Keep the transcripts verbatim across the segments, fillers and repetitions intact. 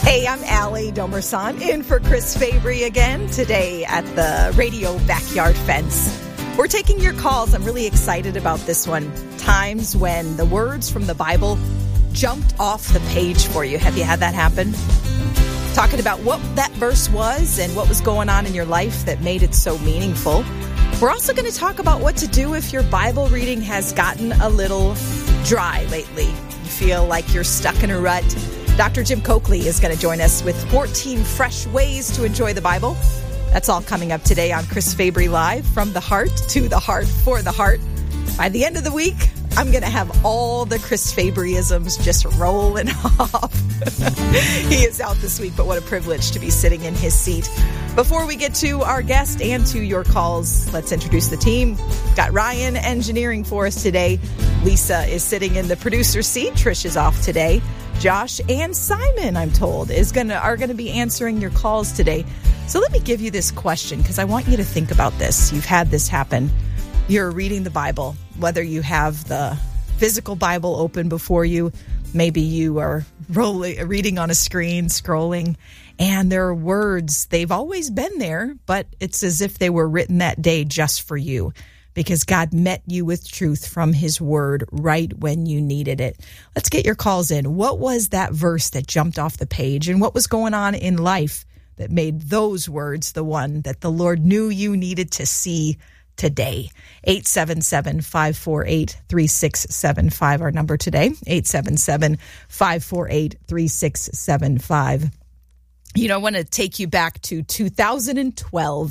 Hey, I'm Allie Domerson in for Chris Fabry again today at the Radio Backyard Fence. We're taking your calls. I'm really excited about this one. Times when the words from the Bible jumped off the page for you. Have you had that happen? Talking about what that verse was and what was going on in your life that made it so meaningful. We're also going to talk about what to do if your Bible reading has gotten a little dry lately. You feel like you're stuck in a rut. Doctor Jim Coakley is going to join us with fourteen fresh ways to enjoy the Bible. That's all coming up today on Chris Fabry Live, from the heart to the heart for the heart. By the end of the week, I'm going to have all the Chris Fabryisms just rolling off. He is out this week, but what a privilege to be sitting in his seat. Before we get to our guest and to your calls, let's introduce the team. Got Ryan engineering for us today. Lisa is sitting in the producer seat. Trish is off today. Josh and Simon, I'm told, is gonna are going to be answering your calls today. So let me give you this question, because I want you to think about this. You've had this happen. You're reading the Bible, whether you have the physical Bible open before you, maybe you are rolling, reading on a screen, scrolling, and there are words. They've always been there, but it's as if they were written that day just for you, because God met you with truth from his word right when you needed it. Let's get your calls in. What was that verse that jumped off the page, and what was going on in life that made those words the one that the Lord knew you needed to see today? eight seven seven, five four eight, three six seven five, our number today. eight seven seven, five four eight, three six seven five. You know, I want to take you back to two thousand twelve.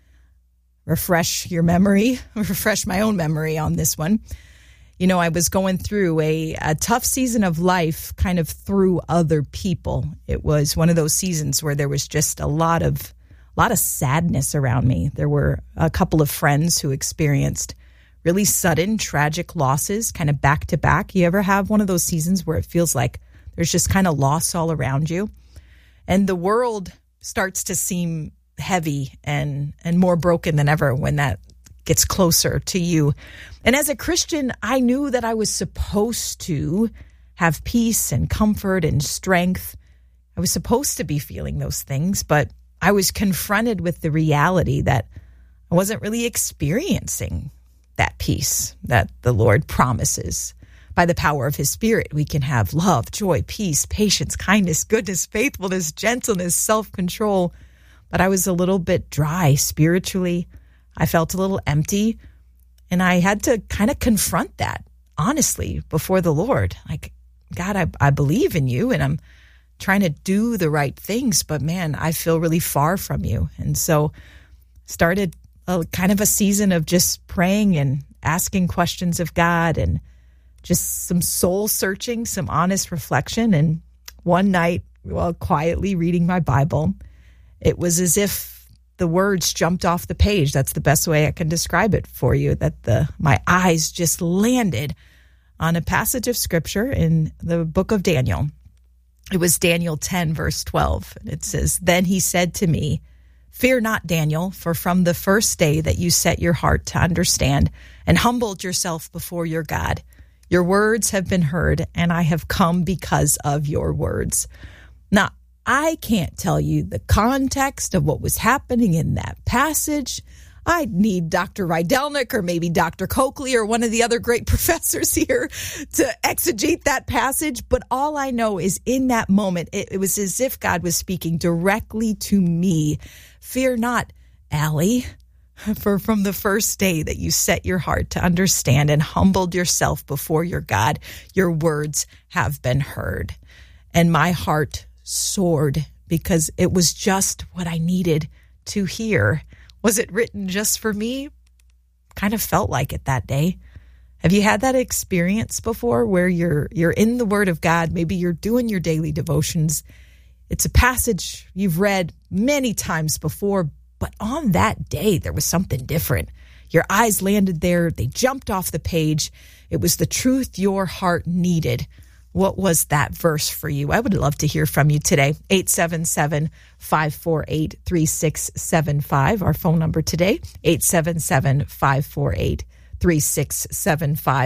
Refresh your memory, refresh my own memory on this one. You know, I was going through a, a tough season of life kind of through other people. It was one of those seasons where there was just a lot of a lot of sadness around me. There were a couple of friends who experienced really sudden, tragic losses, kind of back to back. You ever have one of those seasons where it feels like there's just kind of loss all around you? And the world starts to seem heavy and, and more broken than ever when that gets closer to you. And as a Christian, I knew that I was supposed to have peace and comfort and strength. I was supposed to be feeling those things, but I was confronted with the reality that I wasn't really experiencing that peace that the Lord promises. By the power of his Spirit, we can have love, joy, peace, patience, kindness, goodness, faithfulness, gentleness, self-control. But I was a little bit dry spiritually. I felt a little empty. And I had to kind of confront that honestly before the Lord. Like, God, I, I believe in you, and I'm trying to do the right things, but man, I feel really far from you. And so started a kind of a season of just praying and asking questions of God, and just some soul searching, some honest reflection. And one night, while quietly reading my Bible, it was as if the words jumped off the page. That's the best way I can describe it for you, that the my eyes just landed on a passage of scripture in the book of Daniel. It was Daniel ten, verse twelve. And it says, "Then he said to me, 'Fear not, Daniel, for from the first day that you set your heart to understand and humbled yourself before your God, your words have been heard, and I have come because of your words.'" Now, I can't tell you the context of what was happening in that passage. I'd need Doctor Rydelnik or maybe Doctor Coakley or one of the other great professors here to exegete that passage. But all I know is in that moment, it, it was as if God was speaking directly to me. "Fear not, Allie, for from the first day that you set your heart to understand and humbled yourself before your God, your words have been heard." And my heart soared, because it was just what I needed to hear. Was it written just for me? Kind of felt like it that day. Have you had that experience before where you're you're in the Word of God? Maybe you're doing your daily devotions. It's a passage you've read many times before, but on that day, there was something different. Your eyes landed there. They jumped off the page. It was the truth your heart needed. What was that verse for you? I would love to hear from you today. eight seven seven, five four eight, three six seven five, our phone number today, eight seven seven, five four eight, three six seven five.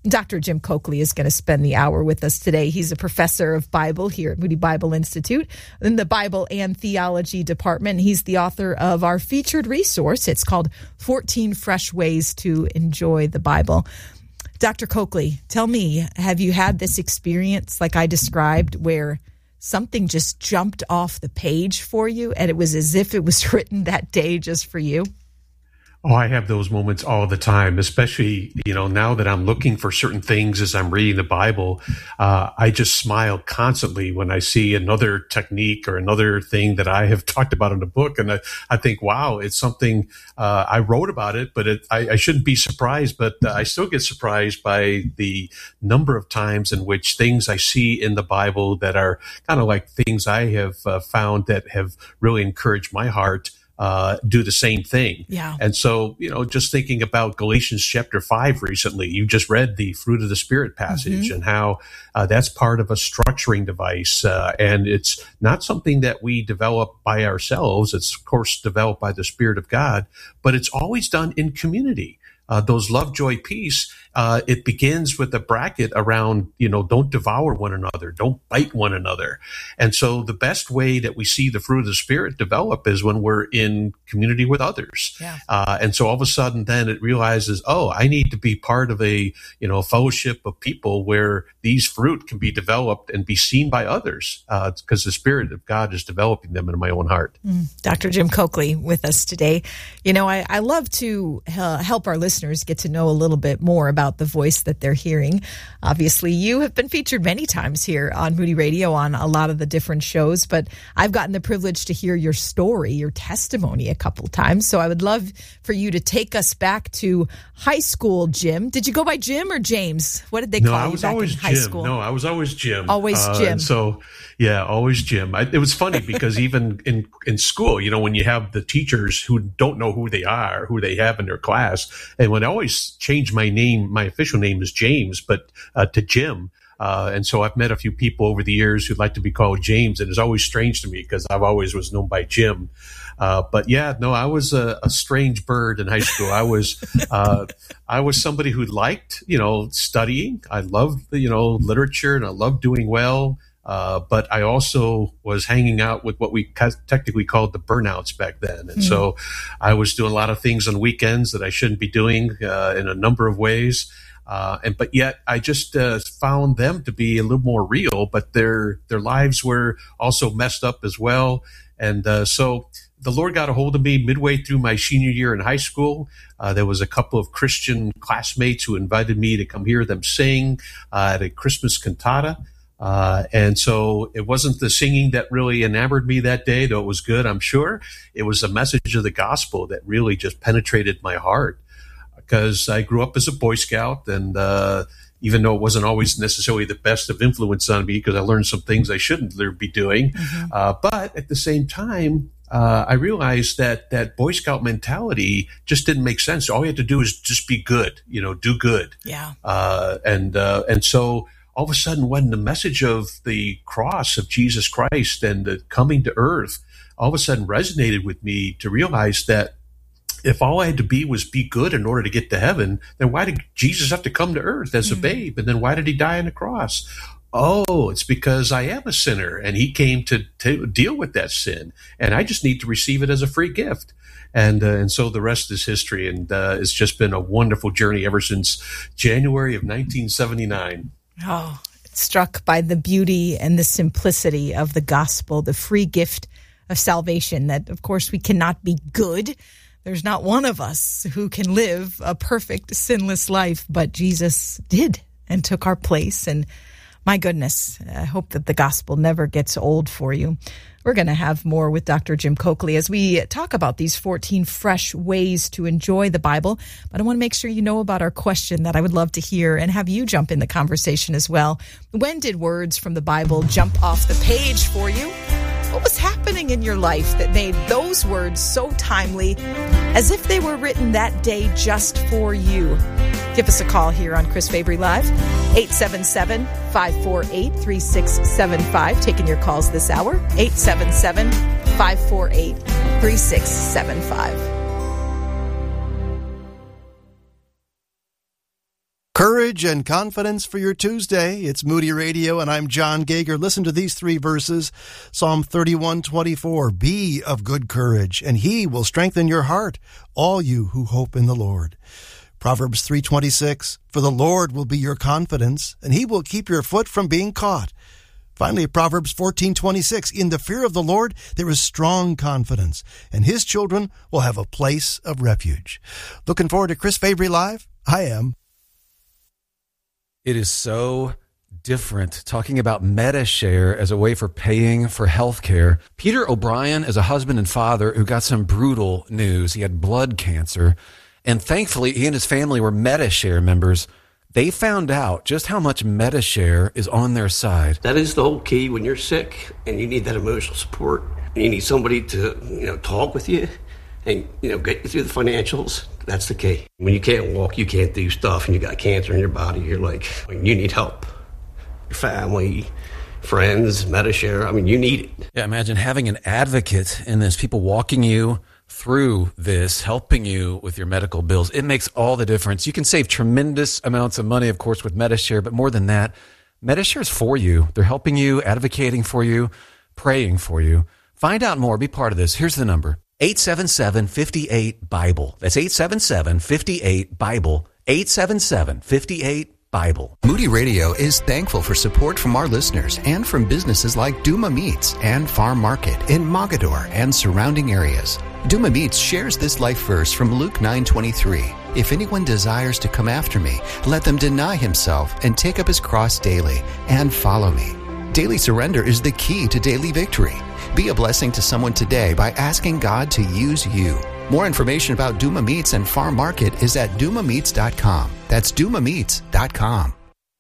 Doctor Jim Coakley is going to spend the hour with us today. He's a professor of Bible here at Moody Bible Institute in the Bible and Theology Department. He's the author of our featured resource. It's called fourteen Fresh Ways to Enjoy the Bible. Doctor Coakley, tell me, have you had this experience like I described where something just jumped off the page for you and it was as if it was written that day just for you? Oh, I have those moments all the time, especially, you know, now that I'm looking for certain things as I'm reading the Bible. Uh, I just smile constantly when I see another technique or another thing that I have talked about in the book. And I, I think, wow, it's something, uh, I wrote about it, but it, I, I shouldn't be surprised, but uh, I still get surprised by the number of times in which things I see in the Bible that are kind of like things I have uh, found that have really encouraged my heart Uh, do the same thing. Yeah. And so, you know, just thinking about Galatians chapter five recently, you just read the fruit of the Spirit passage mm-hmm. and how uh, that's part of a structuring device. Uh, and it's not something that we develop by ourselves. It's, of course, developed by the Spirit of God, but it's always done in community. Uh, those love, joy, peace, uh, it begins with a bracket around, you know, don't devour one another, don't bite one another. And so the best way that we see the fruit of the Spirit develop is when we're in community with others. Yeah. Uh, and so all of a sudden then it realizes, oh, I need to be part of a, you know, fellowship of people where these fruit can be developed and be seen by others, uh, because the Spirit of God is developing them in my own heart. Mm. Doctor Jim Coakley with us today. You know, I, I love to uh, help our listeners get to know a little bit more about the voice that they're hearing. Obviously, you have been featured many times here on Moody Radio on a lot of the different shows, but I've gotten the privilege to hear your story, your testimony a couple times. So I would love for you to take us back to high school, Jim. Did you go by Jim or James? What did they no, call I you was back always in high Jim. school? No, I was always Jim. Always uh, Jim. And so, yeah, always Jim. I, it was funny because even in, in school, you know, when you have the teachers who don't know who they are, who they have in their class, and when I always change my name, my official name is James, but uh, to Jim. Uh, and so I've met a few people over the years who'd like to be called James, and it's always strange to me because I've always was known by Jim. Uh, but yeah, no, I was a, a strange bird in high school. I was, uh, I was somebody who liked, you know, studying. I loved, you know, literature and I loved doing well. Uh, but I also was hanging out with what we technically called the burnouts back then. And mm-hmm. so I was doing a lot of things on weekends that I shouldn't be doing, uh, in a number of ways. Uh, and, but yet I just, uh, found them to be a little more real, but their, their lives were also messed up as well. And, uh, so the Lord got a hold of me midway through my senior year in high school. Uh, there was a couple of Christian classmates who invited me to come hear them sing, uh, at a Christmas cantata. Uh, and so it wasn't the singing that really enamored me that day, though it was good, I'm sure. It was the message of the gospel that really just penetrated my heart, because I grew up as a Boy Scout, and uh, even though it wasn't always necessarily the best of influence on me, because I learned some things I shouldn't be doing. Mm-hmm. Uh, but at the same time, uh, I realized that that Boy Scout mentality just didn't make sense. All you had to do is just be good, you know, do good. Yeah. Uh, and uh, and so all of a sudden, when the message of the cross of Jesus Christ and the coming to earth all of a sudden resonated with me, to realize that if all I had to be was be good in order to get to heaven, then why did Jesus have to come to earth as a mm-hmm. babe? And then why did he die on the cross? Oh, it's because I am a sinner, and he came to, to deal with that sin, and I just need to receive it as a free gift. And uh, and so the rest is history, and uh, it's just been a wonderful journey ever since January of nineteen seventy-nine. Oh, struck by the beauty and the simplicity of the gospel, the free gift of salvation, that, of course, we cannot be good. There's not one of us who can live a perfect, sinless life, but Jesus did and took our place. And my goodness, I hope that the gospel never gets old for you. We're going to have more with Doctor Jim Coakley as we talk about these fourteen fresh ways to enjoy the Bible. But I want to make sure you know about our question that I would love to hear and have you jump in the conversation as well. When did words from the Bible jump off the page for you? What was happening in your life that made those words so timely, as if they were written that day just for you? Give us a call here on Chris Fabry Live, eight seven seven, five four eight, three six seven five. Taking your calls this hour, eight seven seven, five four eight, three six seven five. Courage and confidence for your Tuesday. It's Moody Radio, and I'm John Gager. Listen to these three verses. Psalm thirty-one twenty-four. Be of good courage, and he will strengthen your heart, all you who hope in the Lord. Proverbs three twenty-six. For the Lord will be your confidence, and he will keep your foot from being caught. Finally, Proverbs fourteen twenty-six. In the fear of the Lord, there is strong confidence, and his children will have a place of refuge. Looking forward to Chris Fabry Live? I am. It is so different talking about MediShare as a way for paying for health care. Peter O'Brien is a husband and father who got some brutal news. He had blood cancer, and thankfully he and his family were MediShare members. They found out just how much MediShare is on their side. That is the whole key when you're sick and you need that emotional support. You need somebody to, you know, talk with you and, you know, get you through the financials. That's the key. When you can't walk, you can't do stuff, and you got cancer in your body, you're like, you need help. Your family, friends, MediShare, I mean, you need it. Yeah, imagine having an advocate in this, people walking you through this, helping you with your medical bills. It makes all the difference. You can save tremendous amounts of money, of course, with MediShare, but more than that, MediShare is for you. They're helping you, advocating for you, praying for you. Find out more. Be part of this. Here's the number. eight seven seven, five eight, BIBLE. That's eight seven seven, five eight, BIBLE. eight seven seven, five eight, BIBLE. Moody Radio is thankful for support from our listeners and from businesses like Duma Meats and Farm Market in Mogador and surrounding areas. Duma Meats shares this life verse from Luke nine twenty-three. If anyone desires to come after me, let them deny himself and take up his cross daily and follow me. Daily surrender is the key to daily victory. Be a blessing to someone today by asking God to use you. More information about Duma Meats and Farm Market is at duma meats dot com. That's duma meats dot com.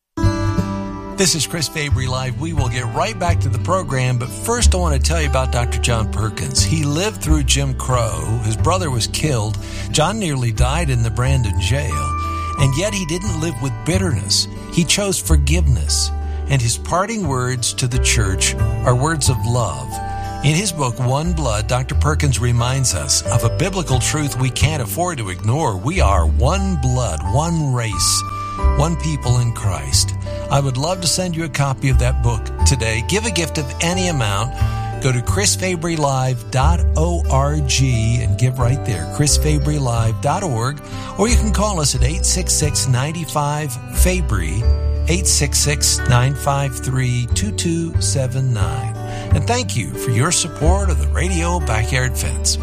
This is Chris Fabry Live. We will get right back to the program, but first I want to tell you about Doctor John Perkins. He lived through Jim Crow. His brother was killed. John nearly died in the Brandon jail, and yet he didn't live with bitterness. He chose forgiveness, and his parting words to the church are words of love. In his book, One Blood, Doctor Perkins reminds us of a biblical truth we can't afford to ignore. We are one blood, one race, one people in Christ. I would love to send you a copy of that book today. Give a gift of any amount. Go to chris fabry live dot org and give right there, chris fabry live dot org. Or you can call us at eight six six, nine five, Fabry, eight six six, nine five three, two two seven nine. And thank you for your support of the Radio Backyard Fence.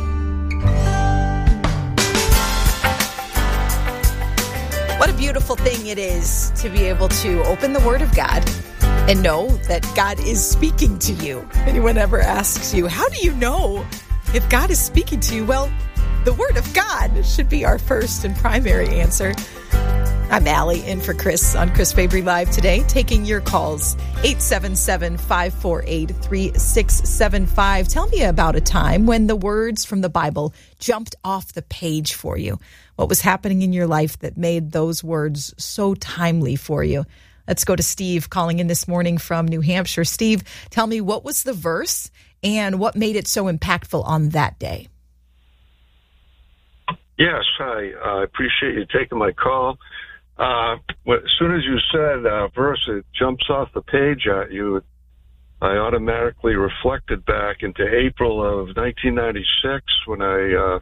What a beautiful thing it is to be able to open the Word of God and know that God is speaking to you. Anyone ever asks you, how do you know if God is speaking to you? Well, the Word of God should be our first and primary answer. I'm Allie, in for Chris on Chris Fabry Live today, taking your calls. eight seven seven, five four eight, three six seven five. Tell me about a time when the words from the Bible jumped off the page for you. What was happening in your life that made those words so timely for you? Let's go to Steve calling in this morning from New Hampshire. Steve, tell me, what was the verse and what made it so impactful on that day? Yes, hi. I appreciate you taking my call. Uh, as soon as you said uh, verse, it jumps off the page at you, I automatically reflected back into April of nineteen ninety-six when I uh,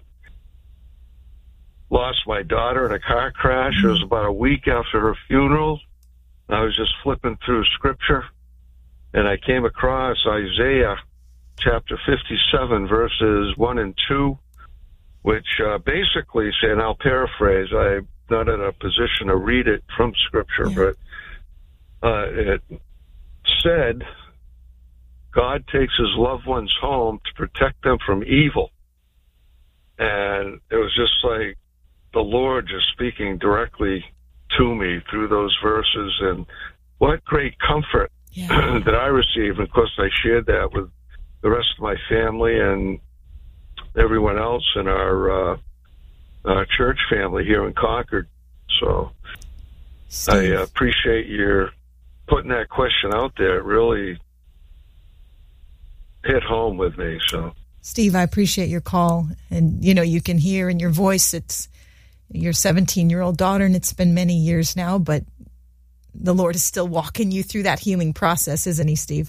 lost my daughter in a car crash. It was about a week after her funeral. I was just flipping through Scripture, and I came across Isaiah chapter fifty-seven, verses one and two, which uh, basically say, and I'll paraphrase, I'm not in a position to read it from Scripture, yeah. but uh, it said, God takes his loved ones home to protect them from evil. And it was just like the Lord just speaking directly to me through those verses. And what great comfort yeah. that I received. And of course, I shared that with the rest of my family and everyone else in our uh, uh, church family here in Concord. So Steve, I appreciate your putting that question out there. It really hit home with me. So, Steve, I appreciate your call. And, you know, you can hear in your voice, it's your seventeen-year-old daughter, and it's been many years now, but the Lord is still walking you through that healing process, isn't he, Steve?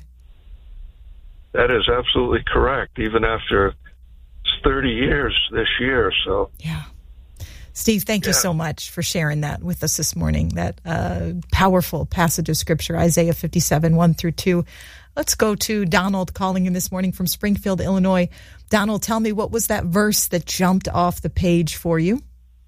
That is absolutely correct, even after thirty years this year. So yeah. Steve, thank yeah. you so much for sharing that with us this morning, that uh, powerful passage of Scripture, Isaiah fifty-seven, one through two. Let's go to Donald calling in this morning from Springfield, Illinois. Donald, tell me, what was that verse that jumped off the page for you?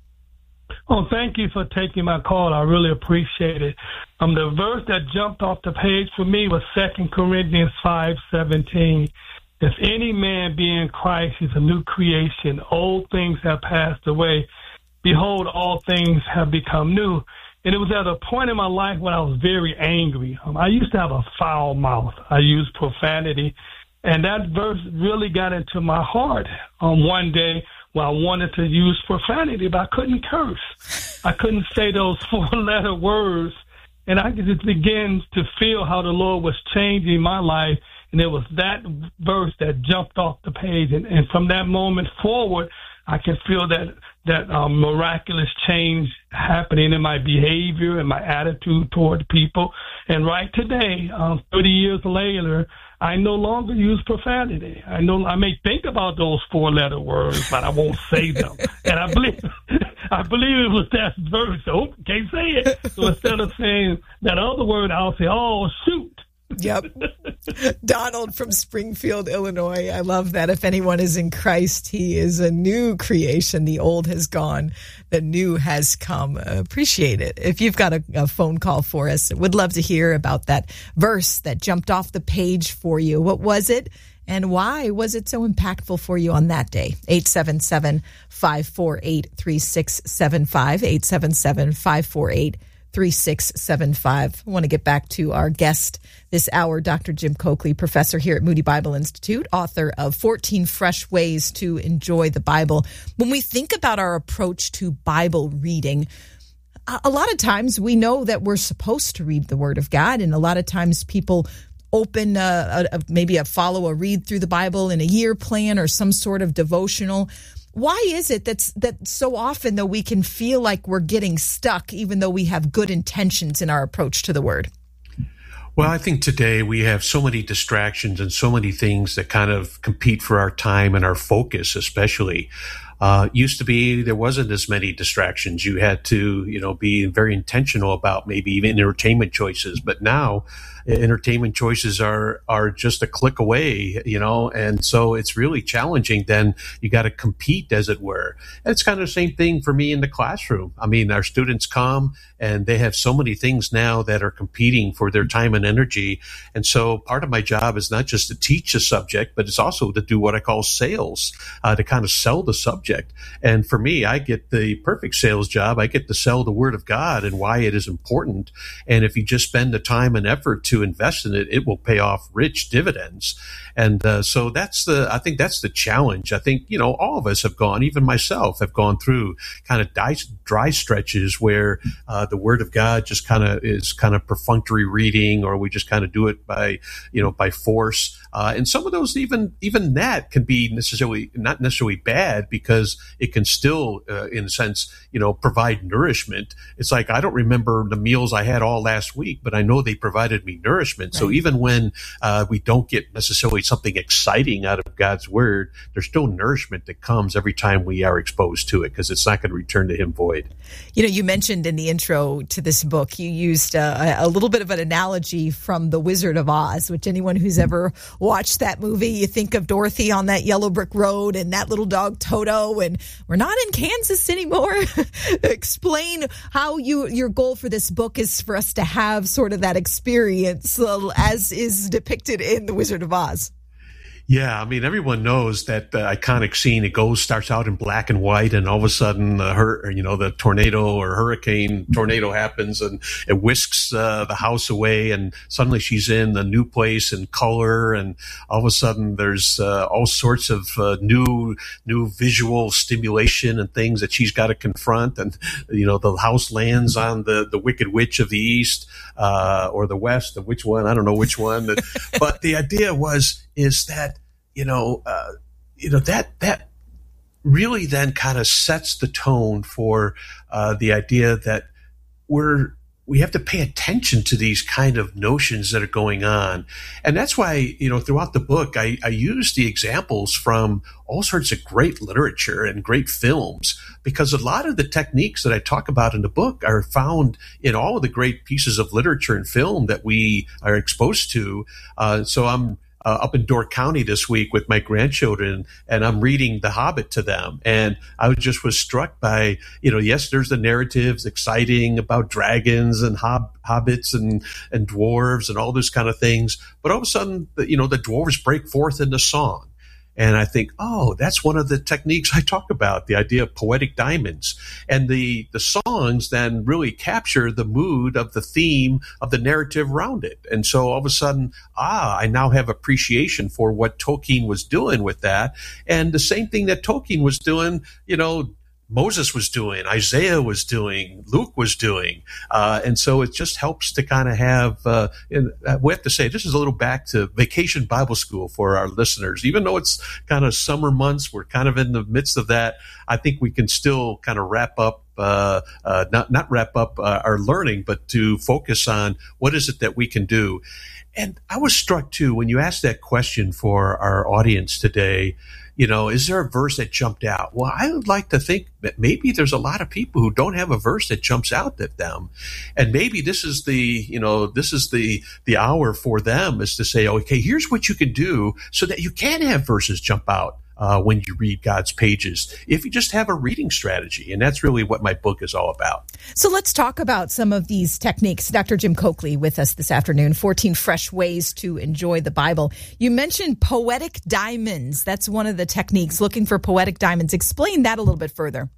Oh, thank you for taking my call. I really appreciate it. Um, the verse that jumped off the page for me was Second Corinthians five seventeen. If any man be in Christ, he's a new creation. Old things have passed away. Behold, all things have become new. And it was at a point in my life when I was very angry. Um, I used to have a foul mouth. I used profanity. And that verse really got into my heart um, one day when I wanted to use profanity, but I couldn't curse. I couldn't say those four-letter words. And I could just begin to feel how the Lord was changing my life. And it was that verse that jumped off the page. And, and from that moment forward, I can feel that that um, miraculous change happening in my behavior and my attitude toward people. And right today, um, thirty years later, I no longer use profanity. I know I may think about those four-letter words, but I won't say them. And I believe, I believe it was that verse. Oh, can't say it. So instead of saying that other word, I'll say, "Oh, shoot." Yep. Donald from Springfield, Illinois. I love that. If anyone is in Christ, he is a new creation. The old has gone. The new has come. Uh, appreciate it. If you've got a, a phone call for us, would love to hear about that verse that jumped off the page for you. What was it? And why was it so impactful for you on that day? eight seven seven, five four eight, three six seven five, eight seven seven, five four eight, three six seven five. I want to get back to our guest this hour, Doctor Jim Coakley, professor here at Moody Bible Institute, author of fourteen Fresh Ways to Enjoy the Bible. When we think about our approach to Bible reading, a lot of times we know that we're supposed to read the Word of God, and a lot of times people open a, a, maybe a follow a read through the Bible in a year plan or some sort of devotional. Why is it that's that so often, though, we can feel like we're getting stuck, even though we have good intentions in our approach to the Word? Well, I think today we have so many distractions and so many things that kind of compete for our time and our focus, especially. Uh, used to be there wasn't as many distractions. You had to, you know, be very intentional about maybe even entertainment choices. But now entertainment choices are are just a click away, you know, and so it's really challenging. Then you got to compete, as it were. And it's kind of the same thing for me in the classroom. I mean, our students come and they have so many things now that are competing for their time and energy. And so part of my job is not just to teach a subject, but it's also to do what I call sales, uh, to kind of sell the subject. And for me, I get the perfect sales job. I get to sell the Word of God and why it is important. And if you just spend the time and effort to invest in it, it will pay off rich dividends. And uh, so that's the, I think that's the challenge. I think, you know, all of us have gone, even myself, have gone through kind of dry, dry stretches where uh, the Word of God just kind of is kind of perfunctory reading, or we just kind of do it by, you know, by force. Uh, and some of those, even even that can be necessarily not necessarily bad, because it can still, uh, in a sense, you know, provide nourishment. It's like, I don't remember the meals I had all last week, but I know they provided me nourishment. Right. So even when uh, we don't get necessarily something exciting out of God's Word, there's still nourishment that comes every time we are exposed to it, because it's not going to return to Him void. You know, you mentioned in the intro to this book, you used uh, a little bit of an analogy from The Wizard of Oz, which anyone who's ever watched that movie, you think of Dorothy on that yellow brick road and that little dog Toto, and we're not in Kansas anymore. Explain how you your goal for this book is for us to have sort of that experience uh, as is depicted in The Wizard of Oz. Yeah, I mean, everyone knows that the iconic scene, it goes, starts out in black and white, and all of a sudden, the her, you know, the tornado or hurricane tornado happens, and it whisks uh, the house away, and suddenly she's in a new place and color, and all of a sudden, there's uh, all sorts of uh, new, new visual stimulation and things that she's got to confront, and you know, the house lands on the the Wicked Witch of the East uh, or the West, of which one, I don't know which one, but the idea was is that. You know, uh, you know, that, that really then kind of sets the tone for uh, the idea that we're we have to pay attention to these kind of notions that are going on. And that's why, you know, throughout the book, I, I use the examples from all sorts of great literature and great films, because a lot of the techniques that I talk about in the book are found in all of the great pieces of literature and film that we are exposed to. Uh, so I'm Uh, up in Door County this week with my grandchildren, and I'm reading The Hobbit to them. And I just was struck by, you know, yes, there's the narratives exciting about dragons and hob- hobbits and, and dwarves and all those kind of things. But all of a sudden, you know, the dwarves break forth into song. And I think, oh, that's one of the techniques I talk about, the idea of poetic diamonds. And the, the songs then really capture the mood of the theme of the narrative around it. And so all of a sudden, ah, I now have appreciation for what Tolkien was doing with that. And the same thing that Tolkien was doing, you know, Moses was doing, Isaiah was doing, Luke was doing. Uh, and so it just helps to kind of have, uh, and we have to say, this is a little back to Vacation Bible School for our listeners. Even though it's kind of summer months, we're kind of in the midst of that. I think we can still kind of wrap up, uh, uh, not, not wrap up uh, our learning, but to focus on what is it that we can do. And I was struck too, when you asked that question for our audience today, you know, is there a verse that jumped out? Well, I would like to think that maybe there's a lot of people who don't have a verse that jumps out at them. And maybe this is the, you know, this is the, the hour for them, is to say, okay, here's what you can do so that you can have verses jump out uh, when you read God's pages, if you just have a reading strategy. And that's really what my book is all about. So let's talk about some of these techniques. Doctor Jim Coakley with us this afternoon, fourteen Fresh Ways to Enjoy the Bible. You mentioned poetic diamonds. That's one of the techniques, looking for poetic diamonds. Explain that a little bit further.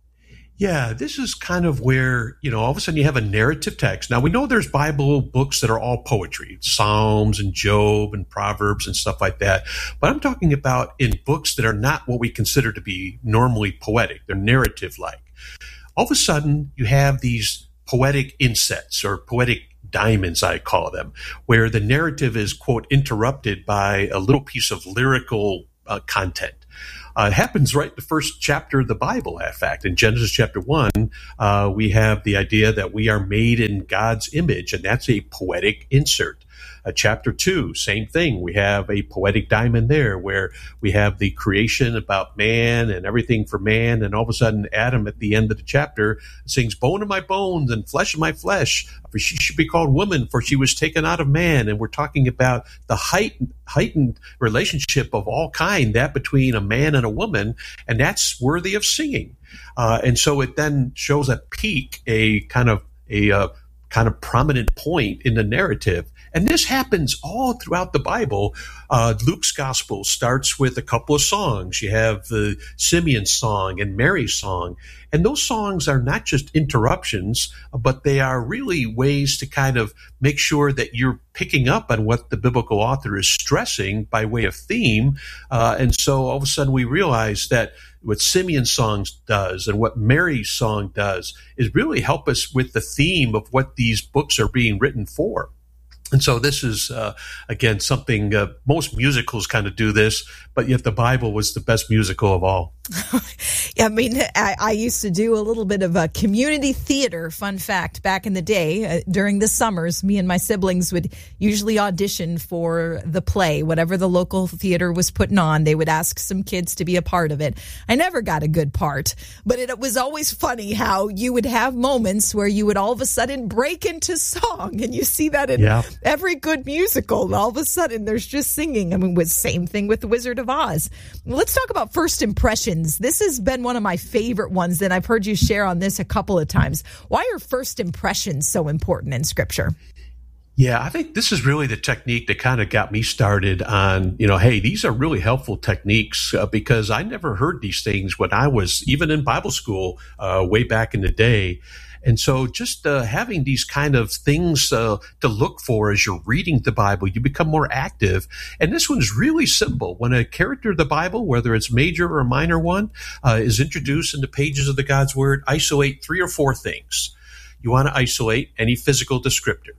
Yeah, this is kind of where, you know, all of a sudden you have a narrative text. Now, we know there's Bible books that are all poetry, Psalms and Job and Proverbs and stuff like that. But I'm talking about in books that are not what we consider to be normally poetic. They're narrative-like. All of a sudden, you have these poetic insets or poetic diamonds, I call them, where the narrative is, quote, interrupted by a little piece of lyrical uh, content. Uh, it happens right in the first chapter of the Bible, in fact. In Genesis chapter one, uh, we have the idea that we are made in God's image, and that's a poetic insert. Uh, chapter two, same thing. We have a poetic diamond there where we have the creation about man and everything for man. And all of a sudden, Adam at the end of the chapter sings, bone of my bones and flesh of my flesh, for she should be called woman, for she was taken out of man. And we're talking about the heightened, heightened relationship of all kind, that between a man and a woman. And that's worthy of singing. Uh, and so it then shows a peak, a kind of a uh, kind of prominent point in the narrative. And this happens all throughout the Bible. Uh, Luke's gospel starts with a couple of songs. You have the Simeon song and Mary's song. And those songs are not just interruptions, but they are really ways to kind of make sure that you're picking up on what the biblical author is stressing by way of theme. Uh, and so all of a sudden we realize that what Simeon's song does and what Mary's song does is really help us with the theme of what these books are being written for. And so this is, uh, again, something uh, most musicals kind of do this, but yet the Bible was the best musical of all. Yeah, I mean, I, I used to do a little bit of a community theater, fun fact, back in the day. Uh, during the summers, me and my siblings would usually audition for the play, whatever the local theater was putting on. They would ask some kids to be a part of it. I never got a good part, but it, it was always funny how you would have moments where you would all of a sudden break into song, and you see that in yeah. every good musical. All of a sudden, there's just singing. I mean, was same thing with The Wizard of Oz. Let's talk about first impressions. This has been one of my favorite ones that I've heard you share on this a couple of times. Why are first impressions so important in Scripture? Yeah, I think this is really the technique that kind of got me started on, you know, hey, these are really helpful techniques uh, because I never heard these things when I was even in Bible school uh, way back in the day. And so just uh, having these kind of things uh, to look for as you're reading the Bible, you become more active. And this one's really simple. When a character of the Bible, whether it's major or a minor one, uh, is introduced in the pages of the God's Word, isolate three or four things. You want to isolate any physical descriptor.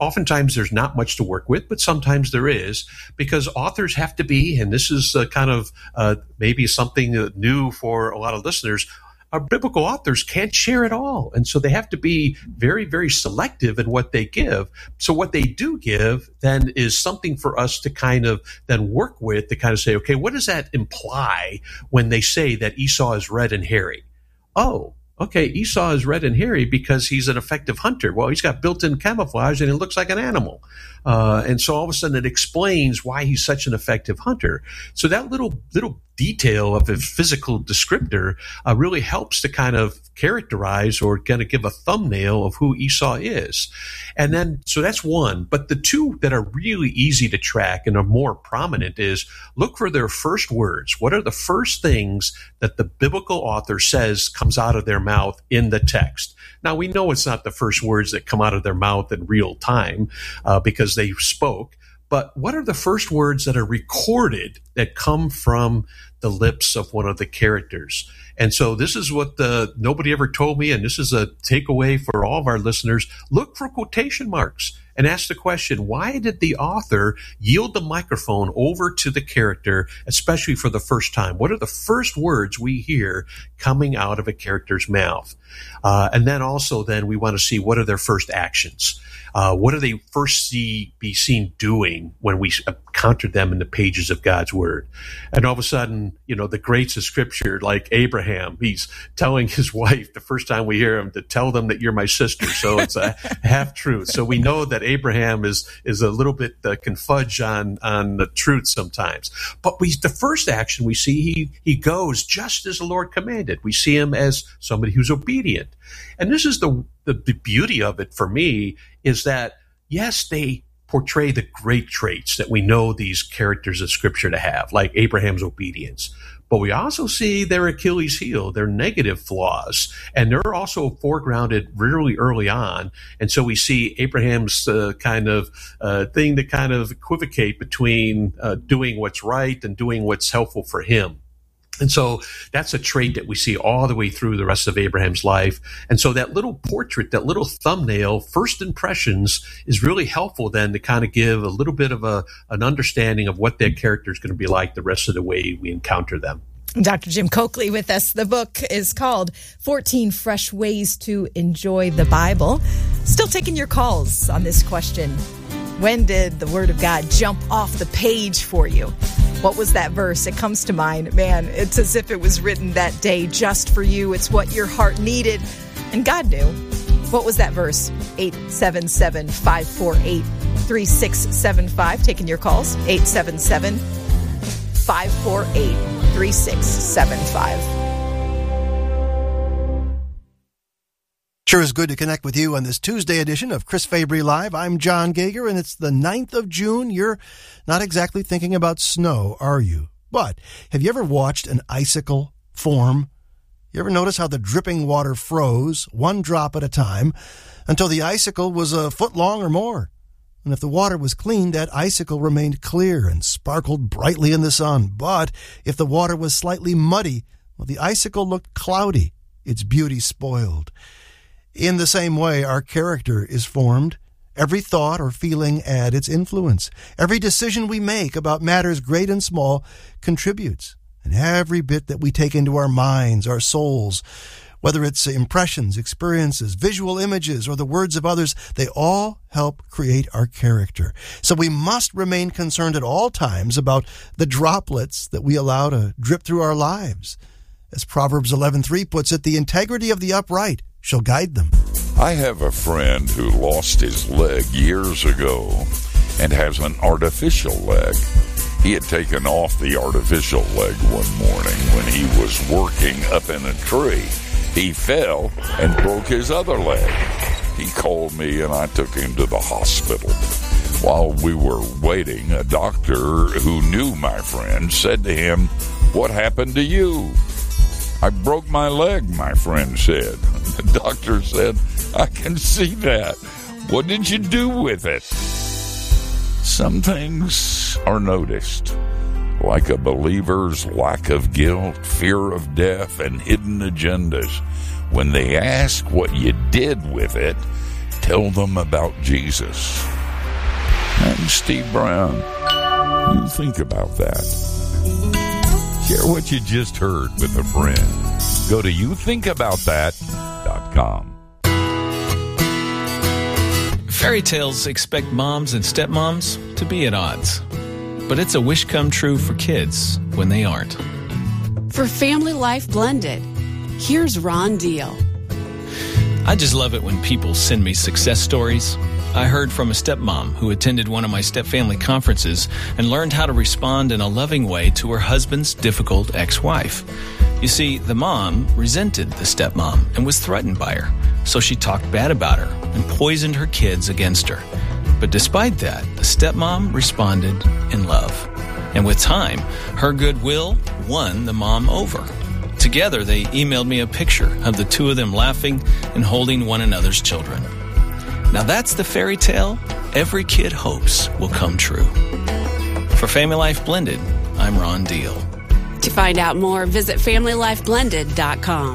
oftentimes there's not much to work with, but sometimes there is, because authors have to be, and this is uh, kind of uh, maybe something uh, new for a lot of listeners, our biblical authors can't share it all. And so they have to be very, very selective in what they give. So what they do give then is something for us to kind of then work with to kind of say, okay, what does that imply when they say that Esau is red and hairy? Oh, okay, Esau is red and hairy because he's an effective hunter. Well, he's got built-in camouflage and he looks like an animal. Uh, and so all of a sudden it explains why he's such an effective hunter. So that little little detail of a physical descriptor uh, really helps to kind of characterize or kind of give a thumbnail of who Esau is. And then, so that's one. But the two that are really easy to track and are more prominent is look for their first words. What are the first things that the biblical author says comes out of their mouth in the text? Now, we know it's not the first words that come out of their mouth in real time uh, because they spoke. But what are the first words that are recorded that come from the lips of one of the characters? And so this is what the nobody ever told me, and this is a takeaway for all of our listeners. Look for quotation marks and ask the question, why did the author yield the microphone over to the character, especially for the first time? What are the first words we hear coming out of a character's mouth? Uh, and then also then we want to see what are their first actions. Uh, what do they first see, be seen doing when we encounter them in the pages of God's Word? And all of a sudden, you know, the greats of Scripture, like Abraham, he's telling his wife the first time we hear him to tell them that you're my sister. So it's a half truth. So we know that Abraham is is a little bit uh, can fudge on on the truth sometimes. But we the first action we see, he he goes just as the Lord commanded. We see him as somebody who's obedient. And this is the the, the beauty of it for me, is that, yes, they portray the great traits that we know these characters of Scripture to have, like Abraham's obedience. But we also see their Achilles heel, their negative flaws, and they're also foregrounded really early on. And so we see Abraham's uh, kind of uh, thing to kind of equivocate between uh, doing what's right and doing what's helpful for him. And so that's a trait that we see all the way through the rest of Abraham's life. And so that little portrait, that little thumbnail, first impressions, is really helpful then to kind of give a little bit of a an understanding of what that character is going to be like the rest of the way we encounter them. Doctor Jim Coakley with us. The book is called fourteen Fresh Ways to Enjoy the Bible. Still taking your calls on this question. When did the Word of God jump off the page for you? What was that verse? It comes to mind. Man, it's as if it was written that day just for you. It's what your heart needed. And God knew. What was that verse? eight seven seven, five four eight, three six seven five. Taking your calls. eight seven seven, five four eight, three six seven five. Sure is good to connect with you on this Tuesday edition of Chris Fabry Live. I'm John Gager, and it's the ninth of June. You're not exactly thinking about snow, are you? But have you ever watched an icicle form? You ever notice how the dripping water froze, one drop at a time, until the icicle was a foot long or more? And if the water was clean, that icicle remained clear and sparkled brightly in the sun. But if the water was slightly muddy, well, the icicle looked cloudy, its beauty spoiled. In the same way, our character is formed. Every thought or feeling adds its influence. Every decision we make about matters great and small contributes. And every bit that we take into our minds, our souls, whether it's impressions, experiences, visual images, or the words of others, they all help create our character. So we must remain concerned at all times about the droplets that we allow to drip through our lives. As Proverbs eleven three puts it, the integrity of the upright shall guide them. I have a friend who lost his leg years ago and has an artificial leg. He had taken off the artificial leg one morning when he was working up in a tree. He fell and broke his other leg. He called me and I took him to the hospital. While we were waiting, a doctor who knew my friend said to him, "What happened to you?" "I broke my leg," my friend said. The doctor said, "I can see that. What did you do with it?" Some things are noticed, like a believer's lack of guilt, fear of death, and hidden agendas. When they ask what you did with it, Tell them about Jesus. I'm Steve Brown. You think about that. Share what you just heard with a friend. Go to you think about that dot com. Fairy tales expect moms and stepmoms to be at odds. But it's a wish come true for kids when they aren't. For Family Life Blended, here's Ron Deal. I just love it when people send me success stories. I heard from a stepmom who attended one of my stepfamily conferences and learned how to respond in a loving way to her husband's difficult ex-wife. You see, the mom resented the stepmom and was threatened by her, so she talked bad about her and poisoned her kids against her. But despite that, the stepmom responded in love. And with time, her goodwill won the mom over. Together, they emailed me a picture of the two of them laughing and holding one another's children. Now that's the fairy tale every kid hopes will come true. For Family Life Blended, I'm Ron Deal. To find out more, visit family life blended dot com.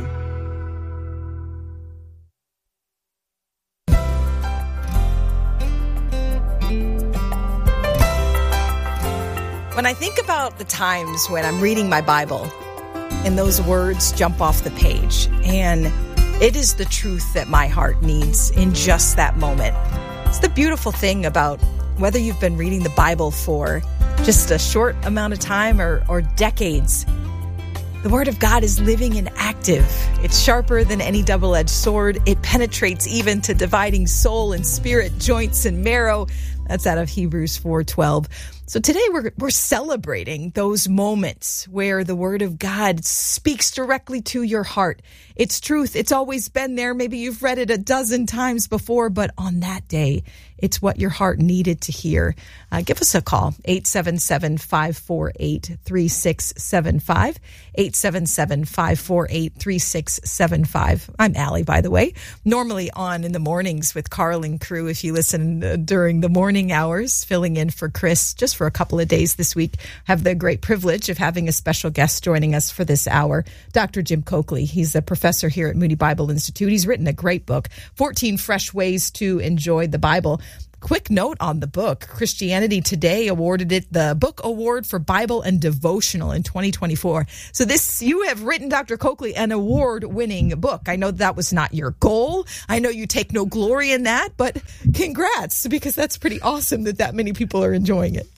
When I think about the times when I'm reading my Bible and those words jump off the page, and it is the truth that my heart needs in just that moment. It's the beautiful thing about whether you've been reading the Bible for just a short amount of time or, or decades. The Word of God is living and active. It's sharper than any double-edged sword. It penetrates even to dividing soul and spirit, joints and marrow. That's out of Hebrews four twelve. So today we're we're celebrating those moments where the Word of God speaks directly to your heart. It's truth. It's always been there. Maybe you've read it a dozen times before, but on that day, it's what your heart needed to hear. Uh, give us a call, eight seven seven, five four eight, three six seven five, eight seven seven, five four eight, three six seven five. I'm Allie, by the way, normally on in the mornings with Carl and crew if you listen uh, during the morning hours, filling in for Chris just for a couple of days this week. Have the great privilege of having a special guest joining us for this hour, Doctor Jim Coakley. He's a professor here at Moody Bible Institute. He's written a great book, fourteen Fresh Ways to Enjoy the Bible. Quick note on the book. Christianity Today awarded it the Book Award for Bible and Devotional in twenty twenty-four. So this, you have written, Doctor Coakley, an award-winning book. I know that was not your goal. I know you take no glory in that, but congrats, because that's pretty awesome that that many people are enjoying it.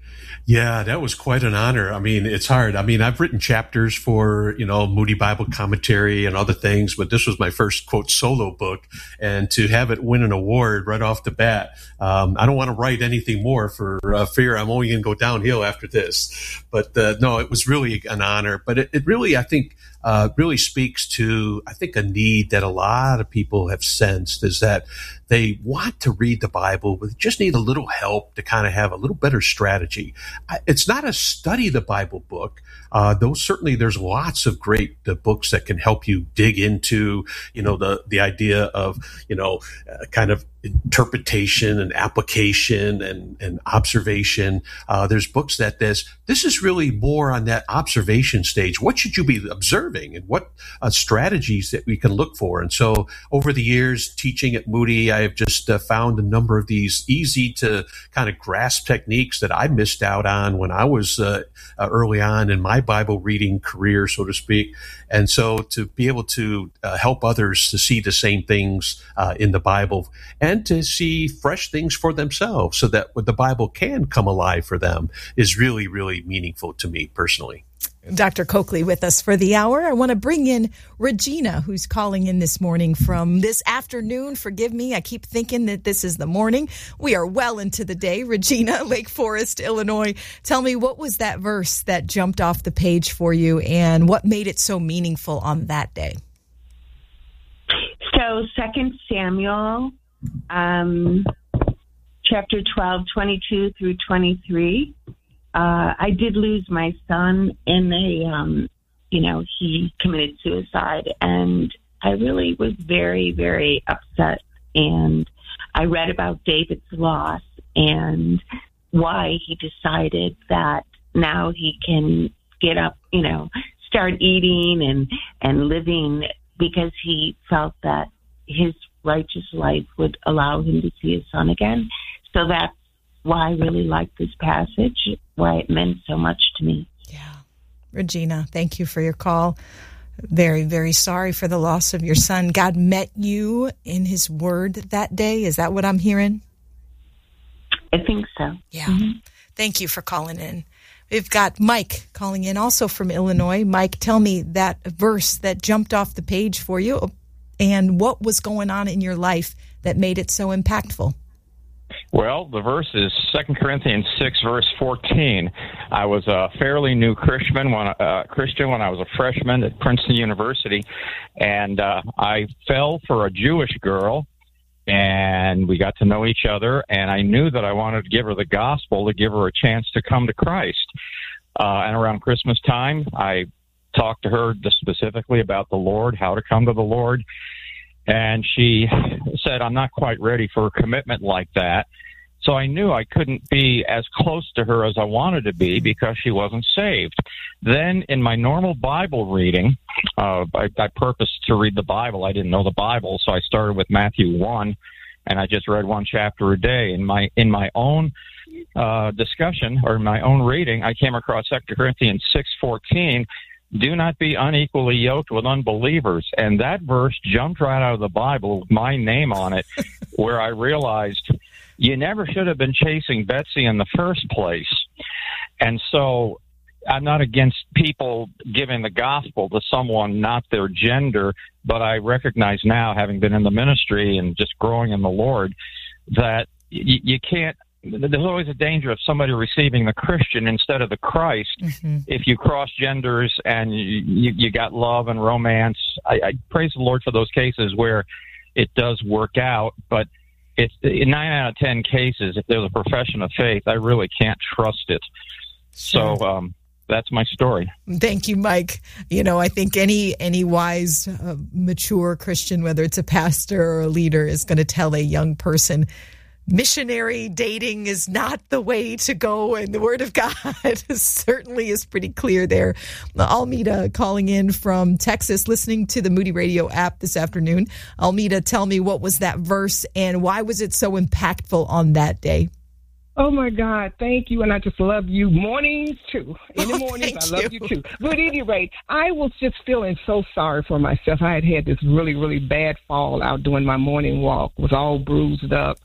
Yeah, that was quite an honor. I mean, it's hard. I mean, I've written chapters for, you know, Moody Bible Commentary and other things, but this was my first, quote, solo book. And to have it win an award right off the bat, um, I don't want to write anything more for uh, fear I'm only going to go downhill after this. But uh, no, it was really an honor. But it, it really, I think, uh, really speaks to, I think, a need that a lot of people have sensed, is that they want to read the Bible, but just need a little help to kind of have a little better strategy. It's not a study the Bible book, uh, though certainly there's lots of great uh, books that can help you dig into, you know, the, the idea of, you know, uh, kind of interpretation and application and, and observation. Uh, there's books that this, this is really more on that observation stage. What should you be observing, and what uh, strategies that we can look for? And so over the years teaching at Moody, I have just uh, found a number of these easy to kind of grasp techniques that I missed out on when I was uh, uh, early on in my Bible reading career, so to speak. And so to be able to uh, help others to see the same things uh, in the Bible, and to see fresh things for themselves so that what the Bible can come alive for them, is really, really meaningful to me personally. Doctor Coakley with us for the hour. I want to bring in Regina, who's calling in this morning from this afternoon. Forgive me, I keep thinking that this is the morning. We are well into the day. Regina, Lake Forest, Illinois. Tell me, what was that verse that jumped off the page for you, and what made it so meaningful on that day? So Second Samuel, um, chapter twelve, twenty-two through twenty-three. Uh, I did lose my son in a, um, you know, he committed suicide, and I really was very, very upset. And I read about David's loss and why he decided that now he can get up, you know, start eating and, and living, because he felt that his righteous life would allow him to see his son again. So that's why I really like this passage, why it meant so much to me. Yeah. Regina, thank you for your call. Very, very sorry for the loss of your son. God met you in his word that day. Is that what I'm hearing? I think so. Yeah. Mm-hmm. Thank you for calling in. We've got Mike calling in, also from Illinois. Mike, tell me that verse that jumped off the page for you and what was going on in your life that made it so impactful. Well, the verse is Second Corinthians six, verse fourteen. I was a fairly new Christian when, uh, Christian when I was a freshman at Princeton University, and uh, I fell for a Jewish girl, and we got to know each other, and I knew that I wanted to give her the gospel, to give her a chance to come to Christ. Uh, and around Christmas time, I talked to her specifically about the Lord, how to come to the Lord. And she said, I'm not quite ready for a commitment like that. So I knew I couldn't be as close to her as I wanted to be because she wasn't saved. Then in my normal Bible reading, uh, I, I purposed to read the Bible. I didn't know the Bible, so I started with Matthew one, and I just read one chapter a day. In my in my own uh, discussion, or my own reading, I came across Second Corinthians six fourteen, do not be unequally yoked with unbelievers. And that verse jumped right out of the Bible with my name on it, where I realized you never should have been chasing Betsy in the first place. And so I'm not against people giving the gospel to someone not their gender, but I recognize now, having been in the ministry and just growing in the Lord, that y- you can't, there's always a danger of somebody receiving the Christian instead of the Christ. Mm-hmm. If you cross genders and you, you, you got love and romance, I, I praise the Lord for those cases where it does work out. But it's in nine out of ten cases, if there's a profession of faith, I really can't trust it. Sure. So um, that's my story. Thank you, Mike. You know, I think any any wise, uh, mature Christian, whether it's a pastor or a leader, is going to tell a young person, missionary dating is not the way to go, and the Word of God certainly is pretty clear there. Almeda calling in from Texas, listening to the Moody Radio app this afternoon. Almeda, tell me, what was that verse, and why was it so impactful on that day? Oh, my God, thank you, and I just love you. Mornings, too. In the oh, mornings, I love you. you, too. But at any rate, I was just feeling so sorry for myself. I had had this really, really bad fall out doing my morning walk, was all bruised up.